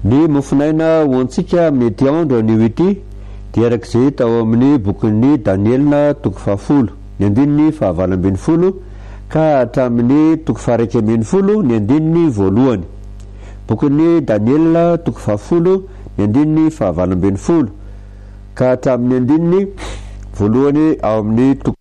Ny mofinaina hoantsika mety andro anio ity dia arak'izay tao amin'ny bokin'ny Daniela toko 10 ny andininy 9 ka hatramin'ny toko 1 ny andininy 1 bokin'ny Daniela toko 10 ny andininy 9 ka hatramin'ny andininy 1 ao amin'ny toko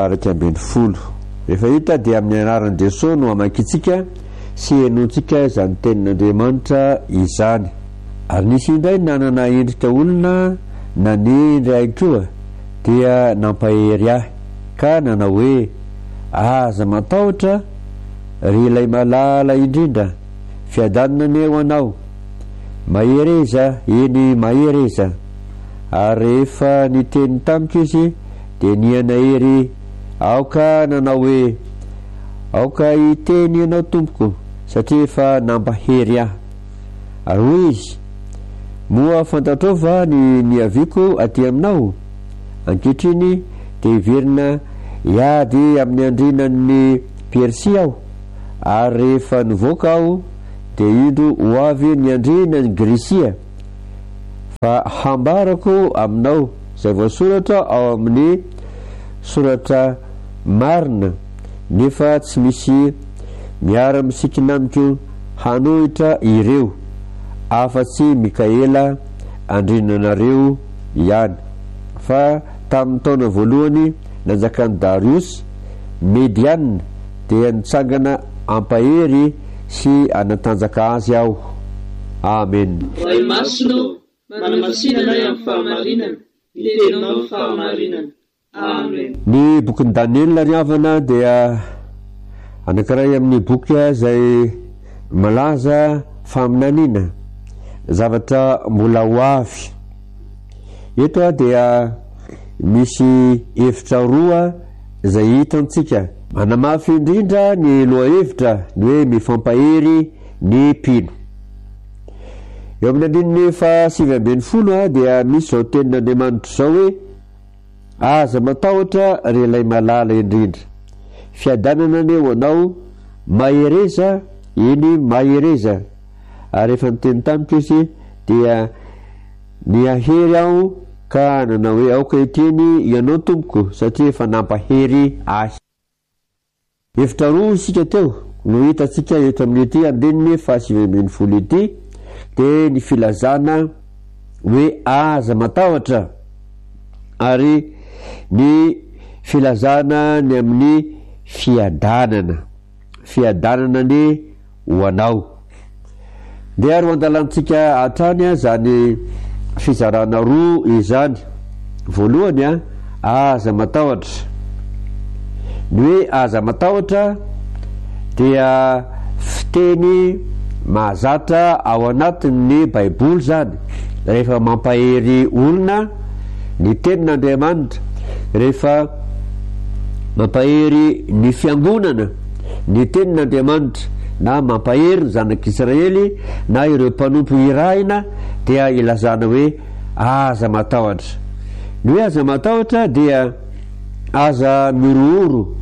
1 rehefa hita dia amin'ny anaran'i Jesosy no amankitsika sy henontsika izany tenin'Andriamanitra izany. Ary nisy indray nanana endrika olona na ny indray koa dia nampahery ahy ka nanao hoe aza matahotra ry ilay malala indrindra fiadanana ny eo anao mahereza eny mahereza. Ary rehefa niteny tamiko izy dia nianahery aoka nanao hoe aoka hiteny ianao tompoko satria efa nampahery ahy. Ary hoy izy moa fantatrova ny niaviko aty aminao ankehitriny dia hiverina hiady amin'ny andrinan'ny Persia aho ary rehefa nivoaka aho dia indro ho avy ny andrinan'ny Grisia fa hambarako aminao izay voasoratra ao amin'ny soratra marina nefa tsy misy miara-misikina amiko hanohitra ireo afa-tsy Mikaela andrinanareo ihany. Fa tamin'ny taona voalohany nanjakan'i Darius Mediana dia nitsangana ampahery sy anatanjaka azy aho. Amen. Ray masino manamasinana amin'ny fahamarinana itenao amin'ny fahamarinana. Amen. Ny bokin'i Daniela ry havana dia anankiray amin'ny boky izay malaza faminaniana zavatra mbola ho avy. Eto dia misy hevitra roa izay hitantsika manamafy indrindra ny loha hevitra ny hoe mifampahery ny mpino. Eo amin'ny andininy 7 dia misy zao tenin'Andriamanitra zao hoe aza matahotra ry ilay malala indrindra fiadanana ny eo anao mahereza eny mahereza. Ary rehefa niteny tamiko izy dia niahery aho ka nanao hoe aoka hiteny ianao tompoko satria efa nampahery ahy. Hevitra roa isika teo no hitantsika eto amin'ity andininy 7 ity dia ny filazana hoe aza matahotra ary ny filazana ny amin'ny fiadanana ny ho anao. Dia ary andalantsika hatrany zany fizarana roa izany. Voalohany aza matahotra. Ny hoe aza matahotra dia fiteny mahazatra ao anatin'ny Baiboly zany rehefa mampahery olona ny tenin'Andriamanitra, rehefa mampahery ny fiangonana ny tenin'Andriamanitra na mampahery ny zanak'Israely na ireo mpanompo irahina dia ilazana hoe aza matahotra. Ny hoe aza matahotra dia aza miroro,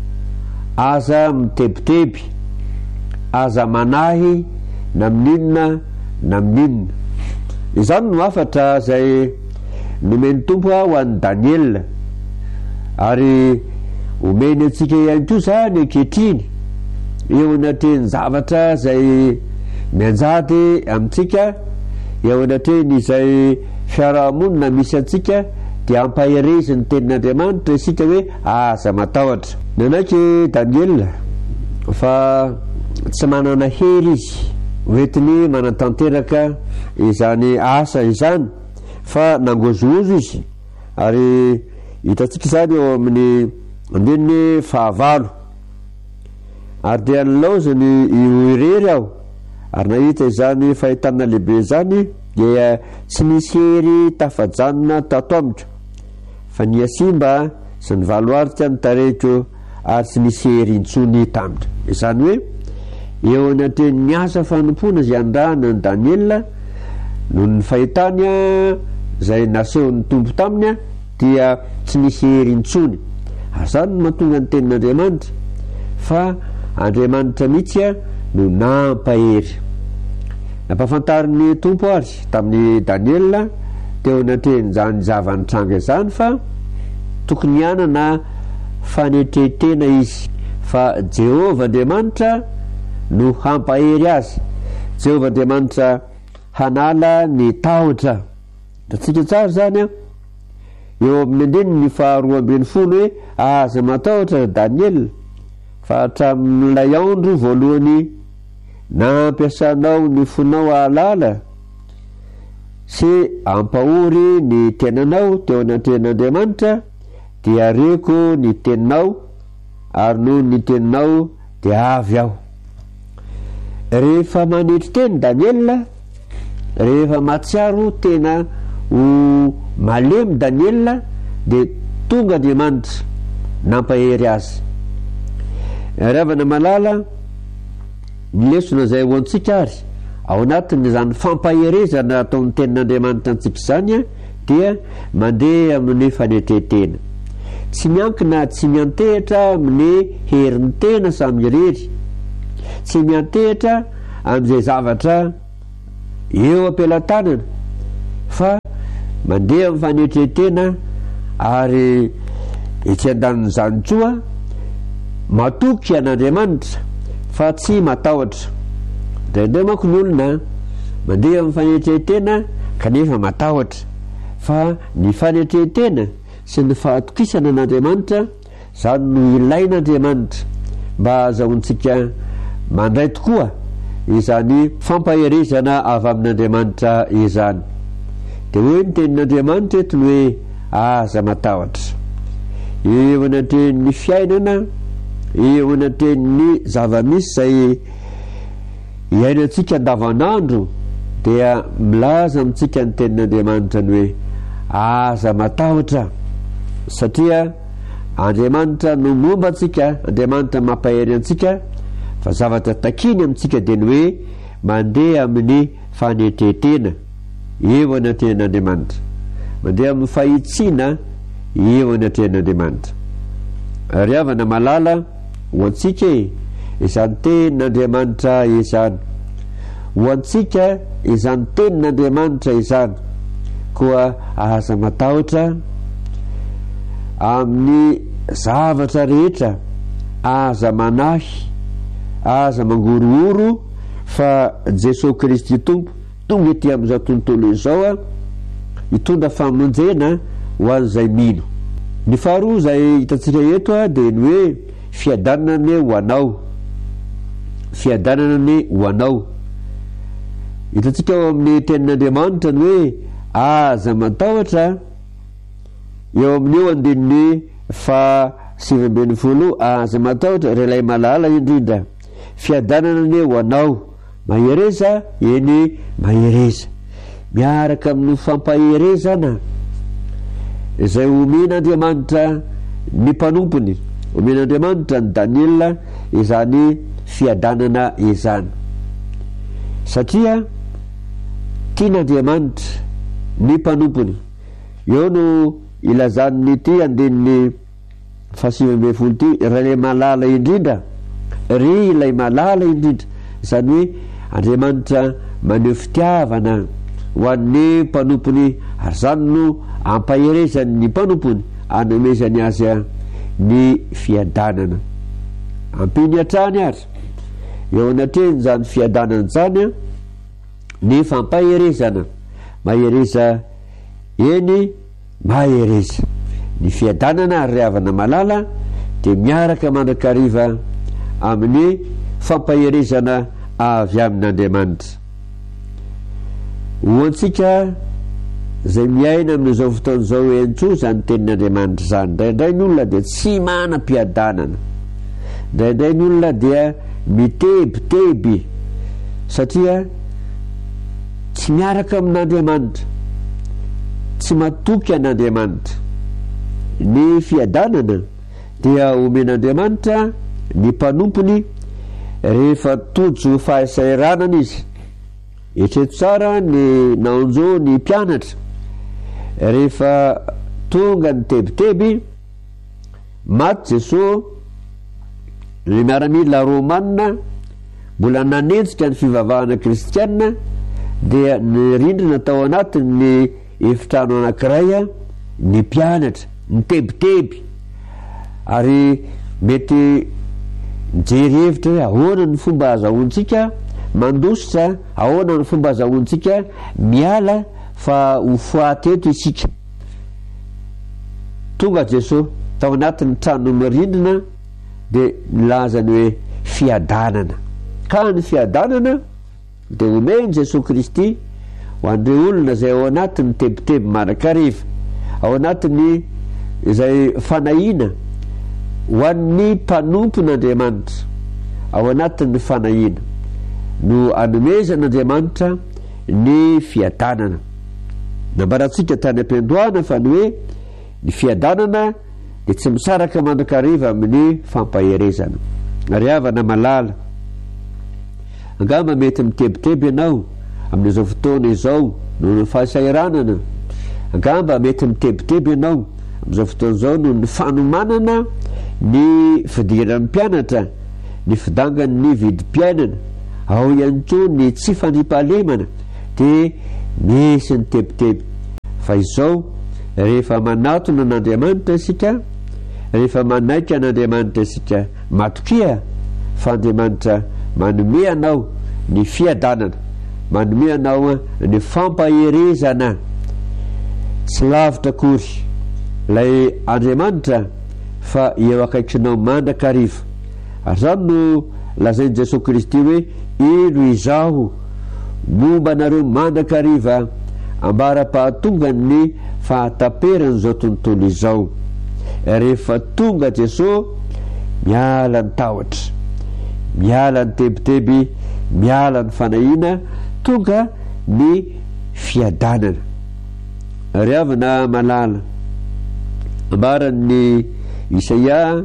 aza mitebiteby, aza manahy na mininona na mininona. Izany no afatra izay nomeny tompo ho an'i Daniela ary omeny antsika ihany koa zany ankehitriny eo anatreny zavatra izay mianjady amintsika eo anatreny izay fiarahamonina misy antsika dia ampahereziny tenin'Andriamanitra isika hoe aza matahotra. Nanaiky Daniela fa tsy manana hery izy hoentiny manatanteraka izany asa izany fa nangozozo izy. Ary hitantsika izany eo amin'ny andininy 9 ary dia nilaozany irery aho ary nahita izany fahitana lehibe izany dia tsy misy hery tafajanona tato amiko fa niasimba sy ny valoarika ny tarehiko ary tsy misy hery intsony tamiko. Izany hoe eo anatreny asa fanompoana izay andrahana ny Daniela noho ny fahitany izay nasehon'ny tompo taminy dia tsy misy hery intsony. Izany no mahatonga ny tenin'Andriamanitra fa Andriamanitra mihitsy no nampahery. nampafantariny tompo azy tamin'ny Daniela teo anatreny zany zavany tranga zany fa tokony ianana fanetretena izy fa Jehova Andriamanitra no hampahery azy. Jehova Andriamanitra hanala ny tahotra. Tatsika tsara zany a eo amin'ny andininy 12 hoe aza matahotra Daniel fa hatramin'ilay andro voalohany nampiasanao ny fonao ahalala sy ampahory ny tenanao teo anatren'Andriamanitra dia reko ny teninao ary noho ny teninao dia avy aho. Rehefa manetry teny Daniel, rehefa matsiaro tena ho malemy Daniel dia tonga Andriamanitra nampahery azy. Ravana malala ny lesona zay ho antsika ary ao anatin' zany fampaherezana ataon'ny tenin'Andriamanitra antsika zany dia mandeha amin'ny fanetretena, tsy miankina, tsy miantehitra amin'ny herin'ny tena samy irery, tsy miantehitra amin'izay zavatra eo ampelantanana fa mandeha amin'ny fanetretena ary etsy andanin'izany tsoa matoky an'Andriamanitra fa tsy matahotra. Ndraindray manko ny olona mandeha amin'ny fanetretena kanefa matahotra, fa ny fanetretena sy ny fahatokisana an'Andriamanitra zany no ilain'Andriamanitra mba azahoantsika mandray tokoa izany fampaherezana avy amin'Andriamanitra izany. Dia hoe ny tenin'Andriamanitra eto ny hoe aza matahotra eo anatren'ny fiainana, eo anatren'ny zavamisy zay iainantsika andavanandro dia milaza amintsika ny tenin'Andriamanitra ny hoe aza matahotra, satria Andriamanitra no momba antsika, Andriamanitra mampahery antsika, fa zavatra takiny amintsika dia ny hoe mandeha amin'ny fanetretena eo anatren'Andriamanitra, mandeha amin'ny fahitsiana eo anatren'Andriamanitra. Ry havana malala ho antsika izany tenin'Andriamanitra izany, ho antsika izany tenin'Andriamanitra izany koa aza matahotra amin'ny zavatra rehetra, aza manahy, aza mangorohoro fa Jesosy Kristy Tompo tonga ety amin'izao tontolo izao hitondra famonjena ho an'izay mino. Ny faharoa zay hitantsika eto dia ny hoe fiadanana ho anao, fiadanana ho anao. Hitantsika ao amin'ny tenin'Andriamanitra ny hoe aza matahotra eo amin'io andininy 7:20 aza matahotra relay malala indrindra, fiadanana ho anao, mahereza eny mahereza, miaraka amin'ny fampaherezana izay omen'Andriamanitra ny mpanompony, omen'Andriamanitra ny Daniel izany fiadanana izany, satria tian'Andriamanitra ny mpanompony. Eo no ilazany ty andininy 7:20 ty ilay malala indrindra, ry ilay malala indrindra, izany hoe Andriamanitra maneho fitiavana ho an'ny mpanompony ary zany no ampaherezany ny mpanompony anomezany azy ny fiadanana. Ampiny hatrany ary eo anatreny zany fiadanana zany ny fampaherezana, mahereza eny mahereza. Ny fiadanana ary havana malala dia miaraka mandrakariva amin'ny fampaherezana avy amin'Andriamanitra. Ho antsika zay miaina amin'izao fotoana izao entso zany tenin'Andriamanitra zany, ndraindray ny olona dia tsy manam-piadanana, ndraindray ny olona dia mitebiteby satria tsy miaraka amin'Andriamanitra, tsy matoky an'Andriamanitra. Ny fiadanana dia omen'Andriamanitra ny mpanompony rehefa tojo fahasairanana izy. Etreto tsara ny naonjo ny mpianatra rehefa tonga ny tebiteby maty Jesosy, ny miaramila Romanina mbola nanenjika ny fivavahana kristianina dia ny rindrina tao anatin'ny efitrano anankiray a ny mpianatra ny tebiteby ary mety mijery hevitra hoe ahoana ny fomba azahoantsika mandositra, ahoana ny fomba azahoantsika miala fa ho foaty eto isika. Tonga Jesosy tao anatin'ny trano mirindrina dia nilazany hoe fiadanana. Ka ny fiadanana dia omeny Jesosy Kristy ho andreo olona izay ao anatin'ny tebiteby marakariva, ao anatin'ny izay fanahiana ho an'ny mpanompon'Andriamanitra, ao anatin'ny fanahiana no anomezan'Andriamanitra ny fiadanana. Nambarantsika tany am-piandohana fa ny hoe ny fiadanana dia tsy misaraka mandrakariva amin'ny fampaherezana. Ary havana malala, angamba mety mitebiteby ianao amin'izao fotoana izao noho ny fahasairanana, angamba mety mitebiteby ianao amin'izao fotoana izao noho ny fanomanana ny fidiran'ny mpianatra, ny fidangan'ny vidim-piainana, ao ihany koa ny tsy fandriampahalemana, dia misy ny tebiteby. Fa izao rehefa manatona an'Andriamanitra isika, rehefa manaika an'Andriamanitra isika, matokia fa Andriamanitra manome anao ny fiadanana, manome anao ny fampaherezana. Tsy lavitra akory ilay Andriamanitra fa eo akaikinao mandrakariva. Ary zany no lazain'i Jesosy Kristy hoe ino izaho momba anareo mandrakariva ambara-pahatonga ny fahataperan'izao tontolo izao. Rehefa tonga Jesosy, miala ny tahotra, miala ny tebiteby, miala ny fanahiana, tonga ny fiadanana. Ary havana malala, ambaran'ny Isaia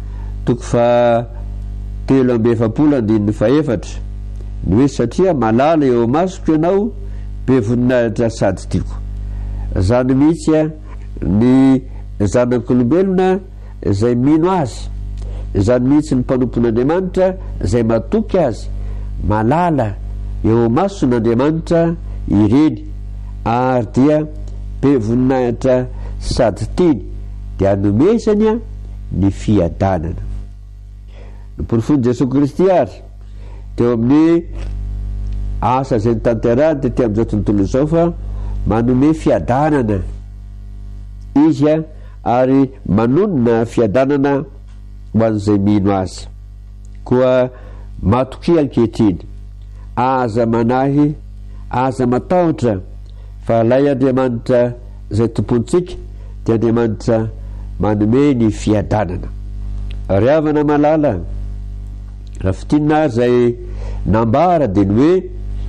3:7-4 ny hoe satria malala eo masoko ianao be voninahitra sady tiako. Zany mihitsy ny zanak'olombelona izay mino azy, zany mihitsy ny mpanompon'Andriamanitra izay matoky azy. Malala eo mason'Andriamanitra ireny ary dia be voninahitra sady tiany, dia anomezany ny fiadanana. Ny porofony Jesosy Kristy ary teo amin'ny asa izay nitanterahany tety amin'izao tontolo izao fa manome fiadanana izy ary manonona fiadanana ho an'izay mino azy. Koa matokia ankehitriny, aza manahy, aza matahotra fa lay Andriamanitra izay tompontsika dia Andriamanitra manome ny fiadanana. Ary havana malala, raha fitinina izay nambara dia ny hoe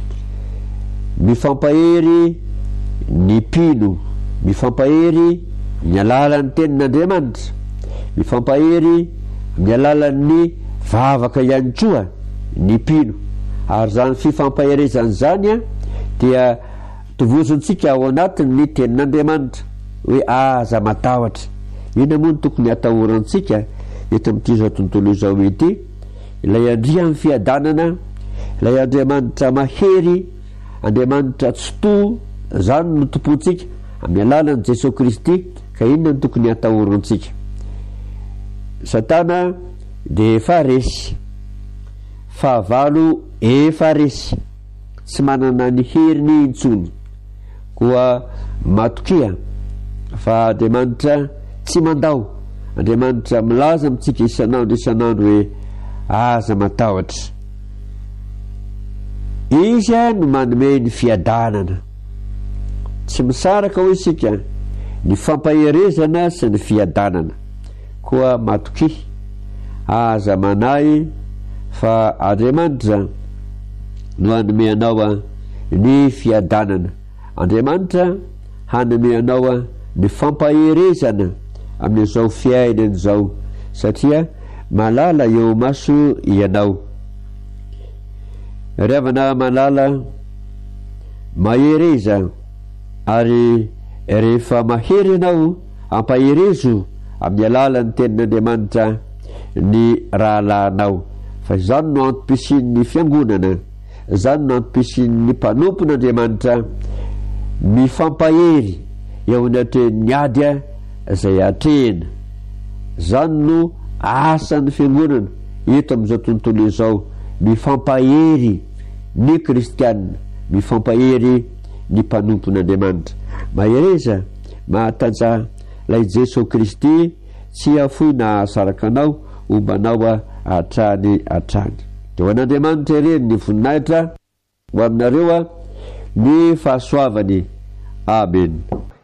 mifampahery ny mpino, mifampahery ny alalan'ny tenin'Andriamanitra, mifampahery ny alalan'ny vavaka ihany koa ny mpino. Ary zany fifampaherezany zany dia tovozontsika ao anatin'ny tenin'Andriamanitra hoe aza matahotra. Ina moa no tokony atahorantsika eto amin'ity zao tontolo izao ity? Ilay andria amin'ny fiadanana, ilay Andriamanitra mahery, Andriamanitra tsoto, zany no tompontsika amin'ny alalan'i Jesosy Kristy. Ka inona no tokony atahorantsika? Satana dia efa resy, fahavalo efa resy, tsy manana ny heriny intsony. Koa matokia fa Andriamanitra tsy mandao. Andriamanitra milaza amintsika isanandro hoe aza matahotra. Izy no manome ny fiadanana. Tsy misaraka ho isika ny fampaherezana sy ny fiadanana. Koa matokia, aza manahy fa Andriamanitra no hanome anao ny fiadanana. Andriamanitra hanome anao ny fampaherezana amin'izao fiainana izao, satria malala eo maso ianao. Ry havana malala, mahereza ary rehefa mahery ianao ampaherezo amin'ny alalan'ny tenin'Andriamanitra ny rahalahinao. Fa izany no antom-pisin'ny fiangonana, zany nampisin'ny mpanompon'Andriamanitra mifampahery eo anatin'ny ady izay atrehina. Zany no asan'ny fiangonana eto amin'izao tontolo izao, mifampahery ny kristianina, mifampahery ny mpanompon'Andriamanitra. Mahereza mahatanjaha lay Jesosy Kristy tsy afoy na asaraka anao ombanao hatrany hatrany. Ho an'Andriamanitra ireny ny voninahitra ho aminareo ny fahasoavany. Amen.